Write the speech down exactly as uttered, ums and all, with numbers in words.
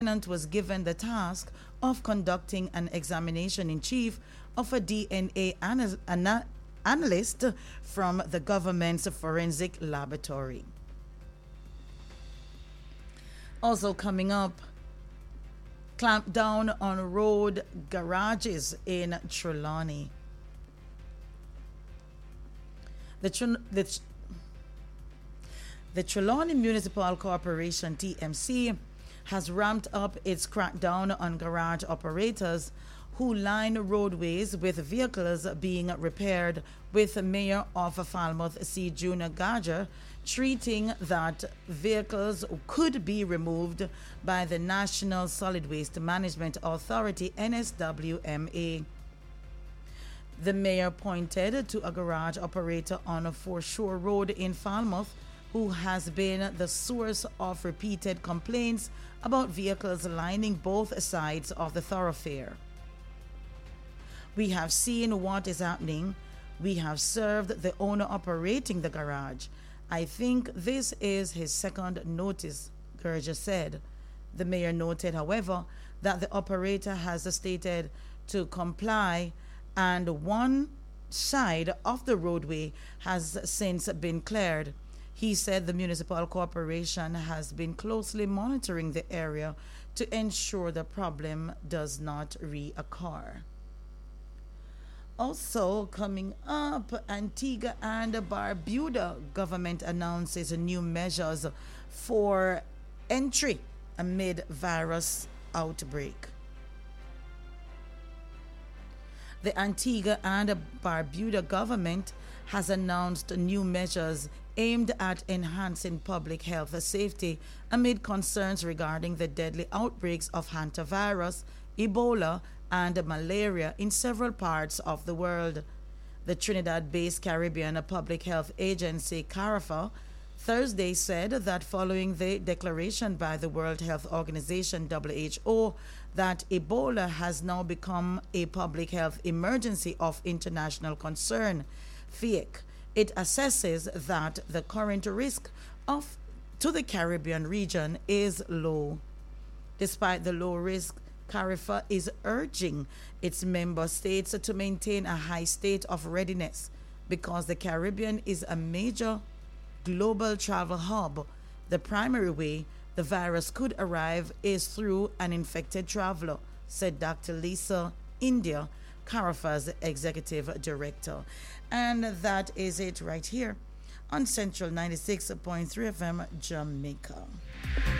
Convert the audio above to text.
lieutenant was given the task of conducting an examination in chief of a D N A ana- ana- analyst from the government's forensic laboratory. Also coming up, clamp down on road garages in Trelawney. The, Tr- the, the Trelawney Municipal Corporation, T M C, has ramped up its crackdown on garage operators who line roadways with vehicles being repaired, with Mayor of Falmouth C. Junior Gajger treating that vehicles could be removed by the National Solid Waste Management Authority, N S W M A. The mayor pointed to a garage operator on a Foreshore Road in Falmouth who has been the source of repeated complaints about vehicles lining both sides of the thoroughfare. We have seen what is happening. We have served the owner operating the garage. I think this is his second notice, Gurja said. The mayor noted, however, that the operator has stated to comply and one side of the roadway has since been cleared. He said the municipal corporation has been closely monitoring the area to ensure the problem does not reoccur. Also coming up, Antigua and Barbuda government announces new measures for entry amid virus outbreak. The Antigua and Barbuda government has announced new measures aimed at enhancing public health safety amid concerns regarding the deadly outbreaks of hantavirus, Ebola, and malaria in several parts of the world. The Trinidad-based Caribbean Public Health Agency, CARIFA, Thursday said that following the declaration by the World Health Organization, W H O, that Ebola has now become a public health emergency of international concern, F I E C, it assesses that the current risk of to the Caribbean region is low. Despite the low risk, CARIFA is urging its member states to maintain a high state of readiness because the Caribbean is a major global travel hub. The primary way the virus could arrive is through an infected traveler, said Doctor Lisa India, CARIFA's executive director. And that is it right here on Central ninety-six point three F M, Jamaica.